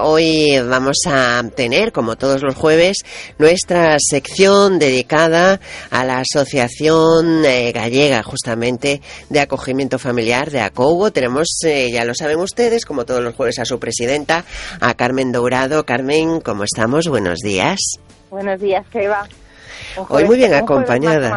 Hoy vamos a tener, como todos los jueves, nuestra sección dedicada a la Asociación Gallega, justamente, de Acogimiento Familiar de ACOUGO. Tenemos, ya lo saben ustedes, como todos los jueves, a su presidenta, a Carmen Dourado. Carmen, ¿cómo estamos? Buenos días. Buenos días, Eva. Hoy muy bien acompañadas.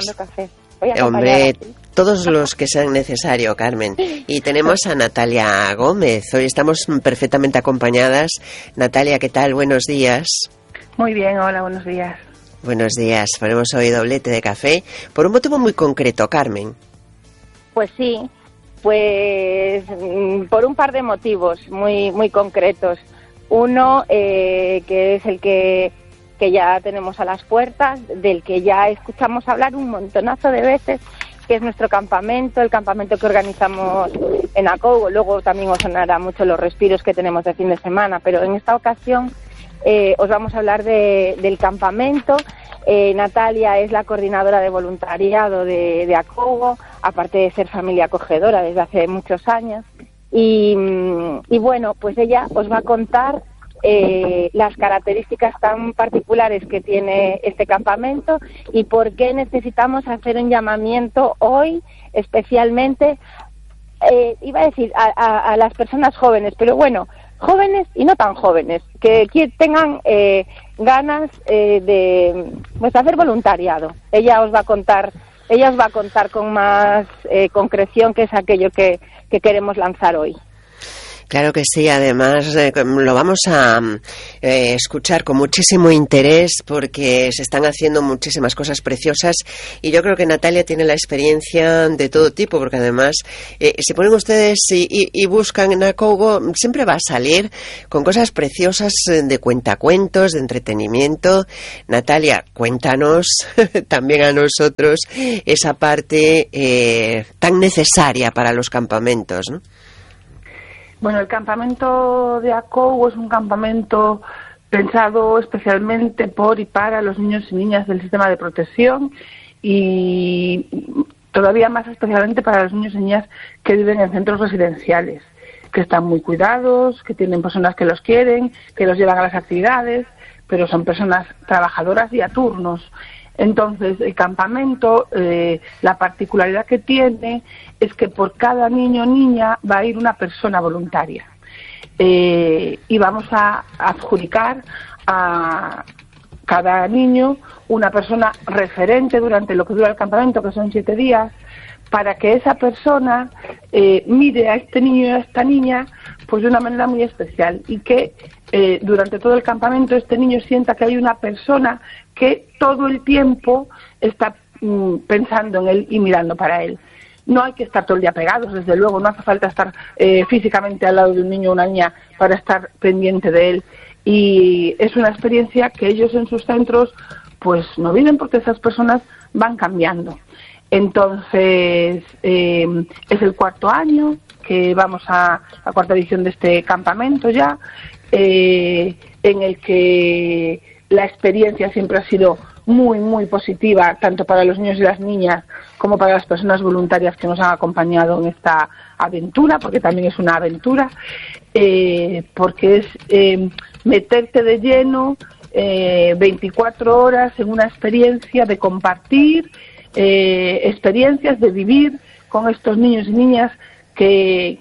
Hombre, todos los que sean necesario, Carmen. Y tenemos a Natalia Gómez. Hoy estamos perfectamente acompañadas. Natalia, ¿qué tal? Buenos días. Muy bien, hola, buenos días. Buenos días. Ponemos hoy doblete de café por un motivo muy concreto, Carmen. Pues sí, pues por un par de motivos muy concretos. Uno, que es el que ya tenemos a las puertas, del que ya escuchamos hablar un montonazo de veces, que es nuestro campamento, el campamento que organizamos en ACOUGO. Luego también os sonará mucho los respiros que tenemos de fin de semana, pero en esta ocasión os vamos a hablar del campamento. Natalia es la coordinadora de voluntariado de ACOUGO, aparte de ser familia acogedora desde hace muchos años. Y bueno, pues ella os va a contar las características tan particulares que tiene este campamento y por qué necesitamos hacer un llamamiento hoy especialmente, iba a decir a las personas jóvenes, pero bueno, jóvenes y no tan jóvenes, que tengan ganas de hacer voluntariado. Ella os va a contar con más concreción qué es aquello que queremos lanzar hoy. Claro que sí, además lo vamos a escuchar con muchísimo interés porque se están haciendo muchísimas cosas preciosas y yo creo que Natalia tiene la experiencia de todo tipo, porque además si ponen ustedes y buscan en ACOUGO, siempre va a salir con cosas preciosas de cuentacuentos, de entretenimiento. Natalia, cuéntanos también a nosotros esa parte tan necesaria para los campamentos, ¿no? Bueno, el campamento de ACOUGO es un campamento pensado especialmente por y para los niños y niñas del sistema de protección y todavía más especialmente para los niños y niñas que viven en centros residenciales, que están muy cuidados, que tienen personas que los quieren, que los llevan a las actividades, pero son personas trabajadoras y a turnos. Entonces, el campamento, la particularidad que tiene es que por cada niño o niña va a ir una persona voluntaria. Y vamos a adjudicar a cada niño una persona referente durante lo que dura el campamento, que son 7 días, para que esa persona mire a este niño y a esta niña pues de una manera muy especial y que durante todo el campamento este niño sienta que hay una persona que todo el tiempo está pensando en él y mirando para él. No hay que estar todo el día pegados, desde luego, no hace falta estar físicamente al lado de un niño o una niña para estar pendiente de él. Y es una experiencia que ellos en sus centros pues no viven porque esas personas van cambiando. Entonces, es el 4º año que vamos a la 4ª edición de este campamento ya, en el que la experiencia siempre ha sido muy positiva, tanto para los niños y las niñas como para las personas voluntarias que nos han acompañado en esta aventura, porque también es una aventura, porque es meterte de lleno 24 horas en una experiencia de compartir, experiencias de vivir con estos niños y niñas que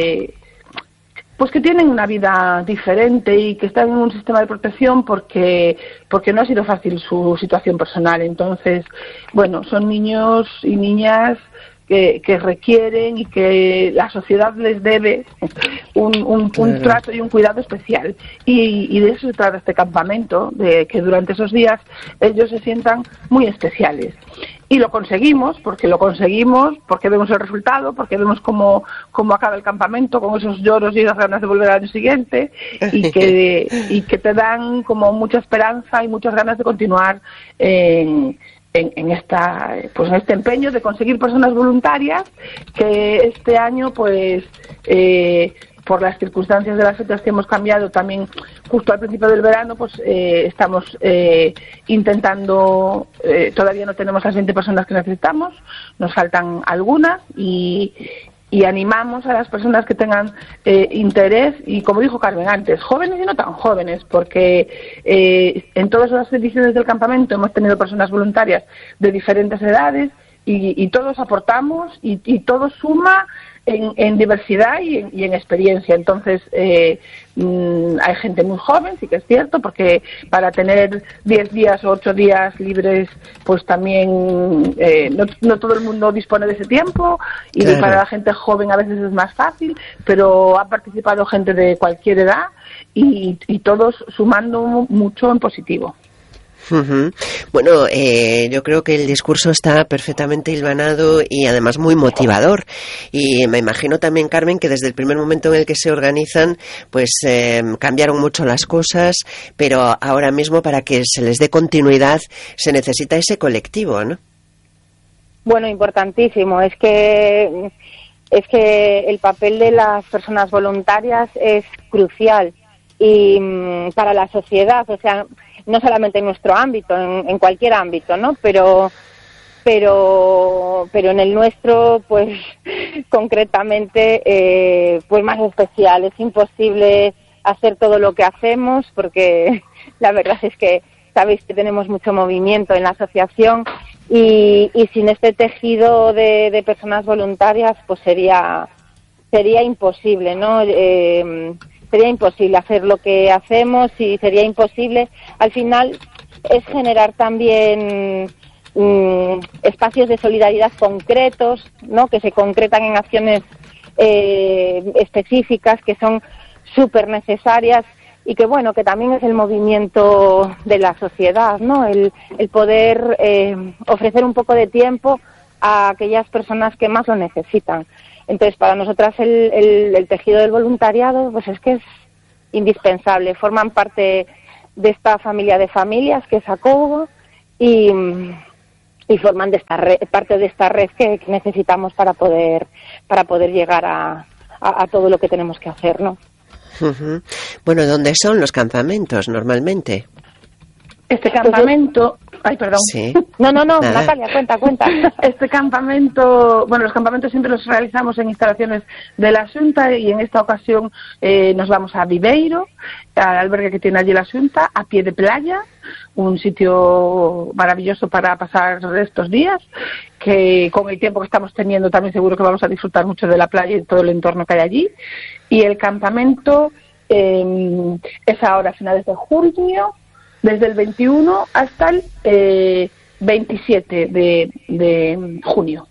tienen una vida diferente y que están en un sistema de protección porque no ha sido fácil su situación personal. Entonces, bueno, son niños y niñas que requieren y que la sociedad les debe un trato y un cuidado especial. Y de eso se trata este campamento, de que durante esos días ellos se sientan muy especiales. Y lo conseguimos porque vemos el resultado, porque vemos cómo acaba el campamento con esos lloros y esas ganas de volver al año siguiente y que te dan como mucha esperanza y muchas ganas de continuar en este empeño de conseguir personas voluntarias que este año por las circunstancias de las fechas que hemos cambiado también justo al principio del verano, estamos intentando, todavía no tenemos las 20 personas que necesitamos, nos faltan algunas y y animamos a las personas que tengan interés, y como dijo Carmen antes, jóvenes y no tan jóvenes, porque en todas las ediciones del campamento hemos tenido personas voluntarias de diferentes edades, y todos aportamos y todo suma en diversidad y en experiencia. Entonces hay gente muy joven, sí que es cierto, porque para tener 10 días o 8 días libres, pues también no todo el mundo dispone de ese tiempo, y claro, para la gente joven a veces es más fácil, pero ha participado gente de cualquier edad y todos sumando mucho en positivo. Uh-huh. Bueno, yo creo que el discurso está perfectamente hilvanado y además muy motivador, y me imagino también, Carmen, que desde el primer momento en el que se organizan pues cambiaron mucho las cosas, pero ahora mismo para que se les dé continuidad se necesita ese colectivo, ¿no? Bueno, importantísimo. Es que el papel de las personas voluntarias es crucial y para la sociedad, o sea, no solamente en nuestro ámbito, en cualquier ámbito, ¿no? Pero en el nuestro, pues concretamente, pues más especial. Es imposible hacer todo lo que hacemos, porque la verdad es que sabéis que tenemos mucho movimiento en la asociación, y sin este tejido de personas voluntarias, pues sería imposible, ¿no? Sería imposible hacer lo que hacemos, y sería imposible. Al final es generar también espacios de solidaridad concretos, ¿no? Que se concretan en acciones específicas que son súper necesarias, y que bueno, que también es el movimiento de la sociedad, ¿no? El poder ofrecer un poco de tiempo a aquellas personas que más lo necesitan. Entonces, para nosotras el tejido del voluntariado, pues es que es indispensable. Forman parte de esta familia de familias que es ACOGO, y forman parte de esta red que necesitamos para poder llegar a todo lo que tenemos que hacer, ¿no? Uh-huh. Bueno, ¿dónde son los campamentos normalmente? Este campamento... Ay, perdón. Sí. No, Natalia, cuenta. Este campamento, bueno, los campamentos siempre los realizamos en instalaciones de la Xunta, y en esta ocasión nos vamos a Viveiro, al albergue que tiene allí la Xunta, a pie de playa, un sitio maravilloso para pasar estos días, que con el tiempo que estamos teniendo también seguro que vamos a disfrutar mucho de la playa y todo el entorno que hay allí. Y el campamento es ahora a finales de junio, desde el 21 hasta el 27 de junio.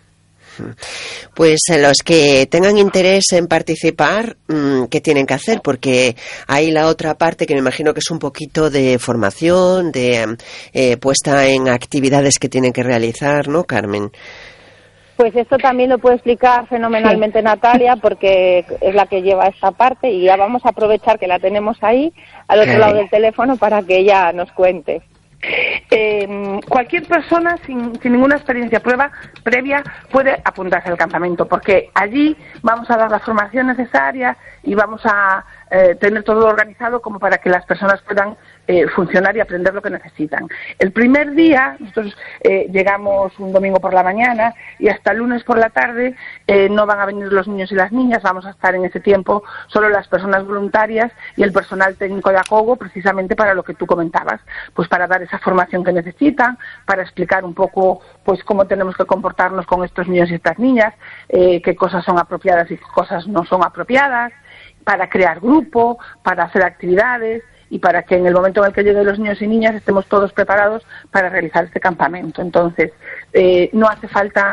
Pues los que tengan interés en participar, ¿qué tienen que hacer? Porque hay la otra parte que me imagino que es un poquito de formación, de puesta en actividades que tienen que realizar, ¿no, Carmen? Pues esto también lo puede explicar fenomenalmente, sí, Natalia, porque es la que lleva esta parte, y ya vamos a aprovechar que la tenemos ahí, al otro lado del teléfono, para que ella nos cuente. Cualquier persona sin ninguna experiencia previa puede apuntarse al campamento, porque allí vamos a dar la formación necesaria y vamos a tener todo organizado como para que las personas puedan funcionar y aprender lo que necesitan. El primer día, nosotros llegamos un domingo por la mañana, y hasta el lunes por la tarde no van a venir los niños y las niñas. Vamos a estar en ese tiempo solo las personas voluntarias y el personal técnico de ACOGO, precisamente para lo que tú comentabas, pues para dar esa formación que necesitan, para explicar un poco pues cómo tenemos que comportarnos con estos niños y estas niñas, qué cosas son apropiadas y qué cosas no son apropiadas, para crear grupo, para hacer actividades, y para que en el momento en el que lleguen los niños y niñas estemos todos preparados para realizar este campamento. Entonces, no hace falta,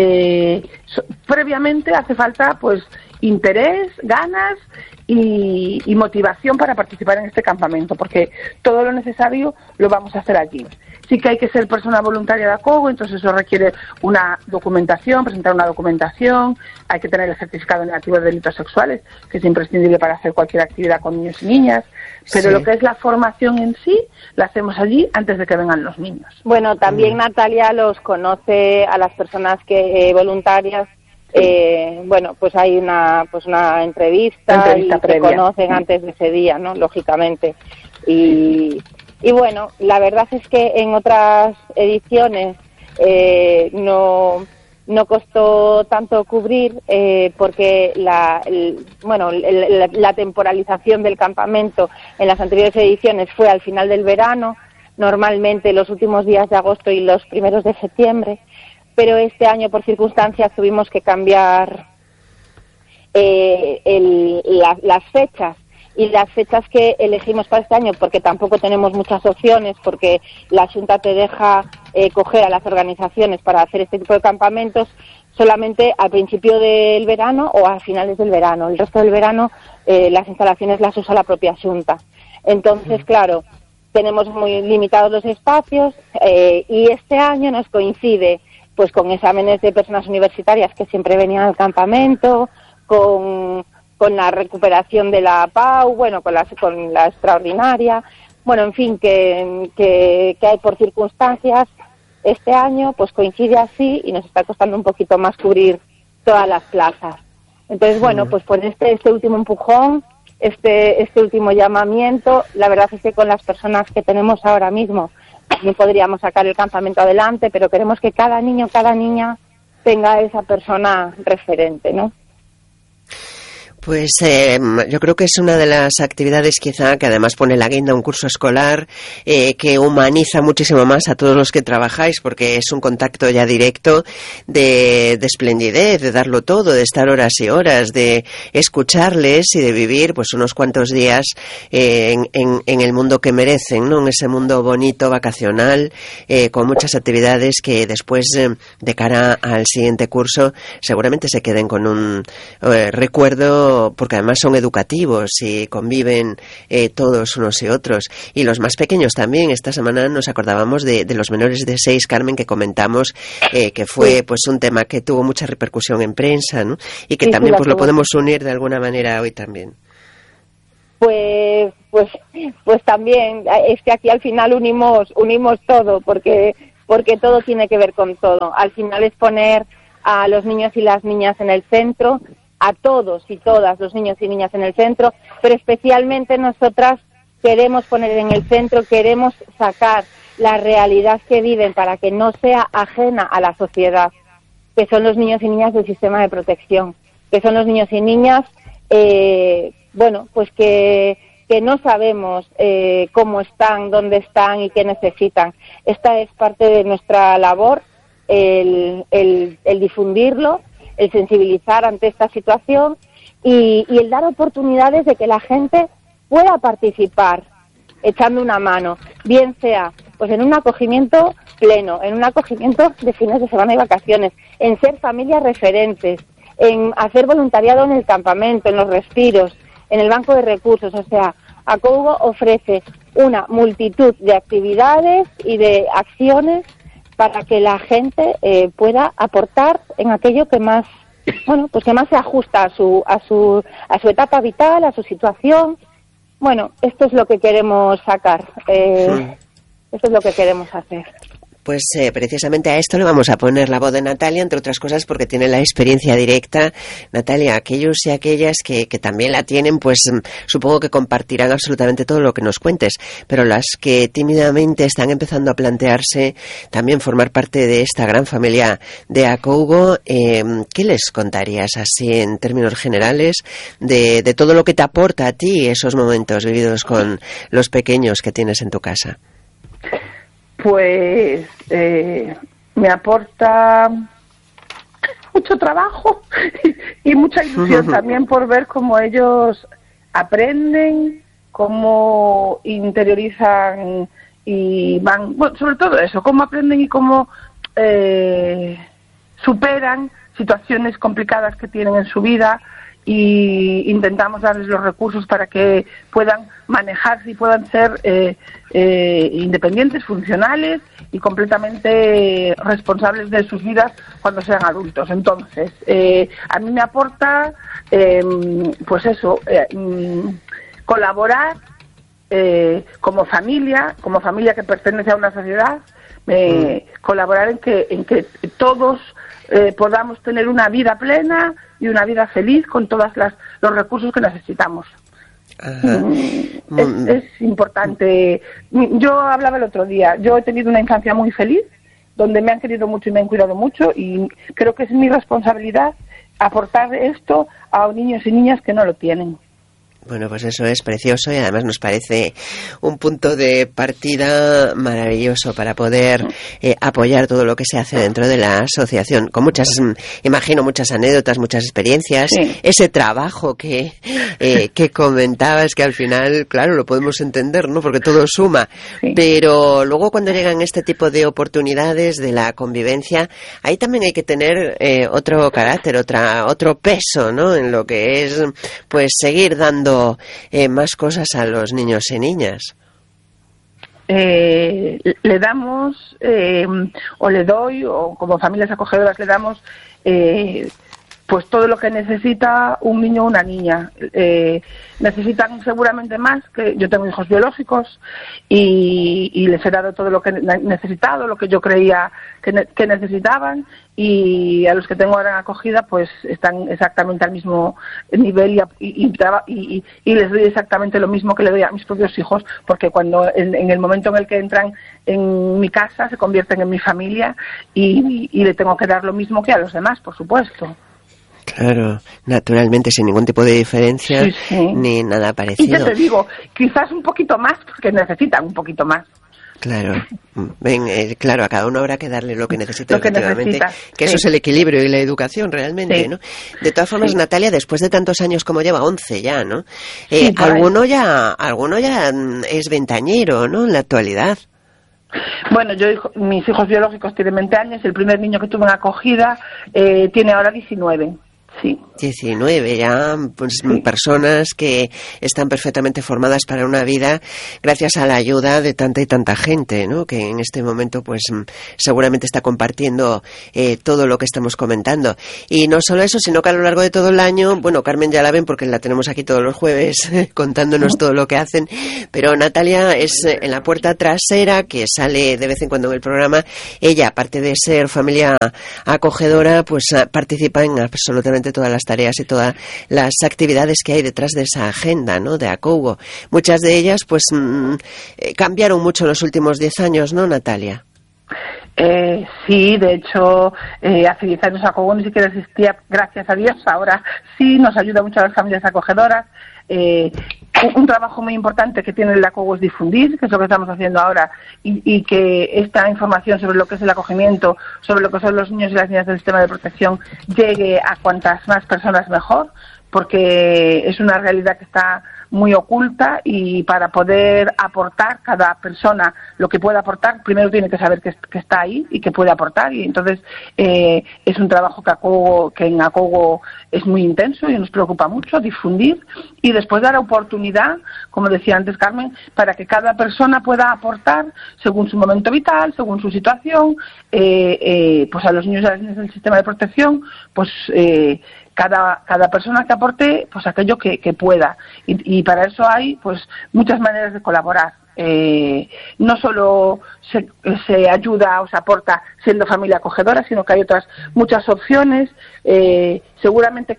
previamente hace falta pues interés, ganas y motivación para participar en este campamento, porque todo lo necesario lo vamos a hacer allí. Sí que hay que ser persona voluntaria de ACOGO, entonces eso requiere una documentación, presentar una documentación, hay que tener el certificado negativo de delitos sexuales, que es imprescindible para hacer cualquier actividad con niños y niñas, pero sí, lo que es la formación en sí, la hacemos allí antes de que vengan los niños. Bueno, también Natalia los conoce a las personas que voluntarias. Bueno, pues hay una entrevista y se conocen antes de ese día, ¿no? Lógicamente. Y bueno, la verdad es que en otras ediciones no no costó tanto cubrir porque la temporalización del campamento en las anteriores ediciones fue al final del verano, normalmente los últimos días de agosto y los primeros de septiembre, pero este año por circunstancias tuvimos que cambiar las fechas. Y las fechas que elegimos para este año, porque tampoco tenemos muchas opciones, porque la Xunta te deja coger a las organizaciones para hacer este tipo de campamentos solamente al principio del verano o a finales del verano. El resto del verano las instalaciones las usa la propia Xunta. Entonces, claro, tenemos muy limitados los espacios y este año nos coincide pues con exámenes de personas universitarias que siempre venían al campamento, con la recuperación de la PAU, bueno, con la extraordinaria, bueno, en fin, que hay por circunstancias este año, pues coincide así y nos está costando un poquito más cubrir todas las plazas. Entonces, bueno, pues por este último empujón, este último llamamiento, la verdad es que con las personas que tenemos ahora mismo, no podríamos sacar el campamento adelante, pero queremos que cada niño, cada niña tenga esa persona referente, ¿no? Pues yo creo que es una de las actividades quizá que además pone la guinda un curso escolar que humaniza muchísimo más a todos los que trabajáis, porque es un contacto ya directo de esplendidez, de darlo todo, de estar horas y horas, de escucharles y de vivir pues unos cuantos días en el mundo que merecen, ¿no? En ese mundo bonito, vacacional, con muchas actividades que después de cara al siguiente curso seguramente se queden con un recuerdo, porque además son educativos y conviven todos unos y otros, y los más pequeños también. Esta semana nos acordábamos de los menores de 6, Carmen, que comentamos que fue pues un tema que tuvo mucha repercusión en prensa, ¿no? Y que también pues lo podemos unir de alguna manera hoy también. Pues también es que aquí al final unimos todo, porque todo tiene que ver con todo. Al final es poner a los niños y las niñas en el centro, a todos y todas los niños y niñas en el centro, pero especialmente nosotras queremos poner en el centro, queremos sacar la realidad que viven para que no sea ajena a la sociedad, que son los niños y niñas del sistema de protección, que son los niños y niñas, pues que no sabemos cómo están, dónde están y qué necesitan. Esta es parte de nuestra labor, el difundirlo, el sensibilizar ante esta situación y el dar oportunidades de que la gente pueda participar echando una mano, bien sea pues en un acogimiento pleno, en un acogimiento de fines de semana y vacaciones, en ser familias referentes, en hacer voluntariado en el campamento, en los respiros, en el banco de recursos. O sea, ACOUGO ofrece una multitud de actividades y de acciones para que la gente pueda aportar en aquello que más, que más se ajusta a su etapa vital, a su situación. Bueno, esto es lo que queremos sacar, esto es lo que queremos hacer. Pues precisamente a esto le vamos a poner la voz de Natalia, entre otras cosas porque tiene la experiencia directa. Natalia, aquellos y aquellas que también la tienen, pues supongo que compartirán absolutamente todo lo que nos cuentes, pero las que tímidamente están empezando a plantearse también formar parte de esta gran familia de ACOUGO, ¿qué les contarías así en términos generales de todo lo que te aporta a ti esos momentos vividos con los pequeños que tienes en tu casa? Pues me aporta mucho trabajo y mucha ilusión también por ver cómo ellos aprenden, cómo interiorizan y van, sobre todo eso, cómo aprenden y cómo superan situaciones complicadas que tienen en su vida, y intentamos darles los recursos para que puedan manejarse y puedan ser independientes, funcionales y completamente responsables de sus vidas cuando sean adultos. Entonces, a mí me aporta, colaborar como familia que pertenece a una sociedad, colaborar en que todos podamos tener una vida plena y una vida feliz con todos los recursos que necesitamos. Es importante. Yo hablaba el otro día, yo he tenido una infancia muy feliz, donde me han querido mucho y me han cuidado mucho, y creo que es mi responsabilidad aportar esto a niños y niñas que no lo tienen. Bueno, pues eso es precioso y además nos parece un punto de partida maravilloso para poder apoyar todo lo que se hace dentro de la asociación, con muchas, imagino, muchas anécdotas, muchas experiencias, sí. Ese trabajo que comentabas, que al final, claro, lo podemos entender, ¿no? Porque todo suma, sí. Pero luego cuando llegan este tipo de oportunidades de la convivencia, ahí también hay que tener otro carácter, otro peso, ¿no? En lo que es, pues, seguir dando más cosas a los niños y niñas. Le damos, o le doy, o como familias acogedoras le damos, pues todo lo que necesita un niño o una niña. Necesitan seguramente más, que yo tengo hijos biológicos y les he dado todo lo que he necesitado, lo que yo creía que necesitaban, y a los que tengo ahora en acogida pues están exactamente al mismo nivel y les doy exactamente lo mismo que le doy a mis propios hijos, porque cuando en el momento en el que entran en mi casa se convierten en mi familia y le tengo que dar lo mismo que a los demás, por supuesto. Claro, naturalmente, sin ningún tipo de diferencia, sí, sí. Ni nada parecido. Y ya te digo, quizás un poquito más, porque necesitan un poquito más. Claro, claro, a cada uno habrá que darle lo que necesita, lo que necesita, que eso sí. Es el equilibrio y la educación realmente, sí. ¿No? De todas formas, sí. Natalia, después de tantos años como lleva, 11 ya, ¿no? Sí, alguno ya es veinteañero, ¿no? En la actualidad. Bueno, mis hijos biológicos tienen 20 años, el primer niño que tuve en acogida tiene ahora 19. Sí. 19 ya, pues sí. Personas que están perfectamente formadas para una vida gracias a la ayuda de tanta y tanta gente, ¿no? Que en este momento pues seguramente está compartiendo todo lo que estamos comentando. Y no solo eso, sino que a lo largo de todo el año, bueno, Carmen ya la ven porque la tenemos aquí todos los jueves contándonos todo lo que hacen, pero Natalia es en la puerta trasera, que sale de vez en cuando en el programa. Ella, aparte de ser familia acogedora, pues participa en absolutamente todas las tareas y todas las actividades que hay detrás de esa agenda, ¿no? De ACOUGO. Muchas de ellas, pues, cambiaron mucho en los últimos 10 años, ¿no, Natalia? Sí, de hecho, hace 10 años ACOUGO ni siquiera existía, gracias a Dios. Ahora sí nos ayuda mucho a las familias acogedoras. Un trabajo muy importante que tiene el ACOUGO es difundir, que es lo que estamos haciendo ahora, y que esta información sobre lo que es el acogimiento, sobre lo que son los niños y las niñas del sistema de protección, llegue a cuantas más personas mejor, porque es una realidad que está muy oculta, y para poder aportar cada persona lo que pueda aportar, primero tiene que saber que está ahí y que puede aportar, y entonces es un trabajo que en ACOUGO es muy intenso y nos preocupa mucho difundir, y después dar oportunidad, como decía antes Carmen, para que cada persona pueda aportar según su momento vital, según su situación, pues a los niños y a las niñas del sistema de protección, pues cada persona que aporte pues aquello que pueda, y para eso hay pues muchas maneras de colaborar. No solo se ayuda o se aporta siendo familia acogedora, sino que hay otras muchas opciones. Seguramente